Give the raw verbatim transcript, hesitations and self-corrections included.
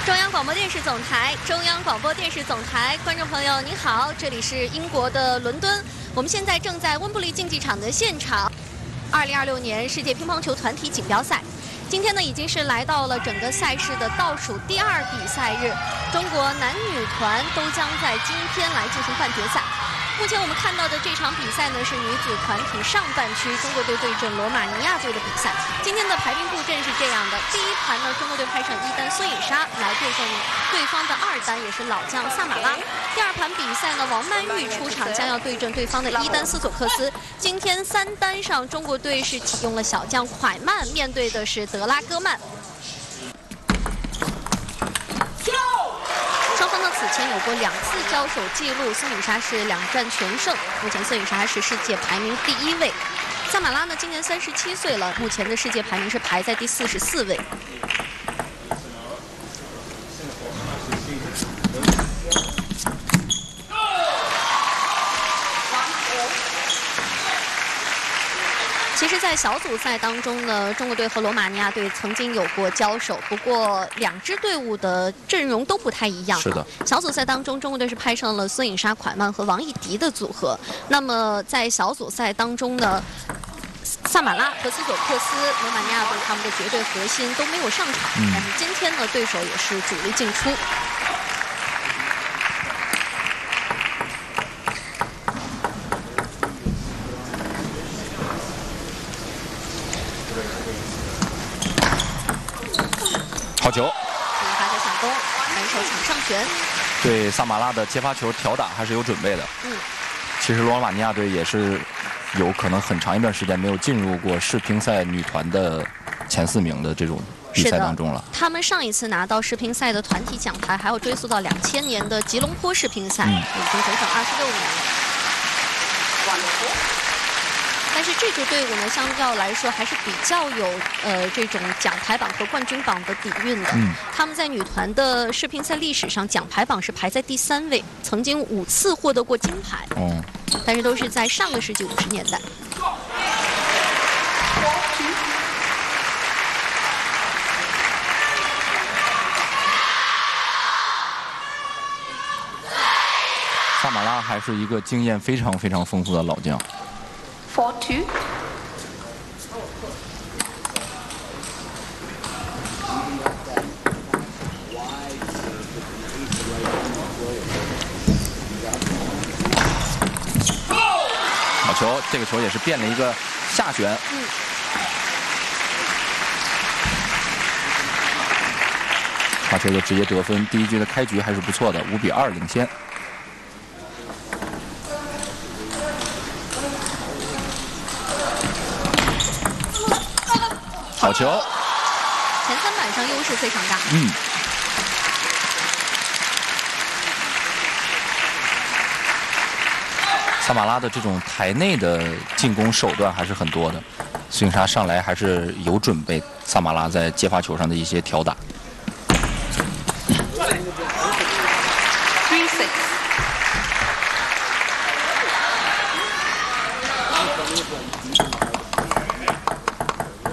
中央广播电视总台，中央广播电视总台，观众朋友您好，这里是英国的伦敦，我们现在正在温布利竞技场的现场。二零二六年世界乒乓球团体锦标赛，今天呢已经是来到了整个赛事的倒数第二比赛日，中国男女团都将在今天来进行半决赛。目前我们看到的这场比赛呢是女子团体上半区中国队对阵罗马尼亚队的比赛。今天的排兵布阵是这样的：第一盘呢，中国队派上一单孙颖莎来对阵对方的二单，也是老将萨马拉。第二盘比赛呢，王曼玉出场，将要对阵对方的一单斯索克斯。今天三单上，中国队是启用了小将蒯曼，面对的是德拉戈曼。双方呢此前有过两次交手记录，孙颖莎是两战全胜，目前孙颖莎是世界排名第一位。萨马拉呢今年三十七岁了，目前的世界排名是排在第四十四位。其实，在小组赛当中呢，中国队和罗马尼亚队曾经有过交手，不过两支队伍的阵容都不太一样。 是的， 小组赛当中，中国队是派上了孙颖莎、蒯曼和王艺迪的组合。那么在小组赛当中呢，萨马拉和斯索克斯，罗马尼亚队他们的绝对核心都没有上场，嗯、但是今天呢，对手也是主力进出。 好球！ 孙颖莎在抢攻，反手抢上旋。 对萨马拉的接发球挑打还是有准备的。嗯，其实罗马尼亚队也是有可能很长一段时间没有进入过世乒赛女团的前四名的这种比赛当中了。 他们上一次拿到世乒赛的团体奖牌，还要追溯到两千年的吉隆坡世乒赛，嗯、已经整整二十六年了。但是这支队伍呢，相较来说还是比较有呃这种奖牌榜和冠军榜的底蕴的。嗯，他们在女团的世乒赛历史上，奖牌榜是排在第三位，曾经五次获得过金牌。哦，但是都是在上个世纪五十年代。 萨马拉还是一个经验非常非常丰富的老将。 four two. 好球，这个球也是变了一个下旋。嗯。好球就直接得分，第一局的开局还是不错的，五比二领先。好球！ 前三板上优势非常大。嗯。 萨马拉的这种台内的进攻手段还是很多的，孙颖莎上来还是有准备萨马拉在接发球上的一些挑打。 three six。